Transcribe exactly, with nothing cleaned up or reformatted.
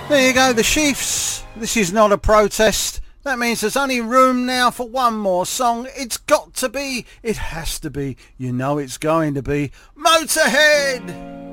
There you go, the Chiefs. This is not a protest. That means there's only room now for one more song. It's got to be, it has to be, you know it's going to be Motorhead!